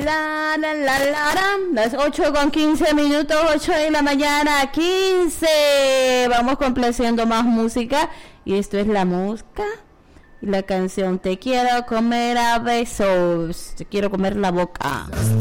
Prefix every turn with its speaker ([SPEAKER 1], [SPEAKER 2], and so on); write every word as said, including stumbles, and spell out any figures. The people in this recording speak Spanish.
[SPEAKER 1] la, la, la, la, la. Las ocho con quince minutos, ocho de la mañana, quince. Vamos complaciendo más música. Y esto es La Mosca. Y la canción Te quiero comer a besos. Te quiero comer la boca.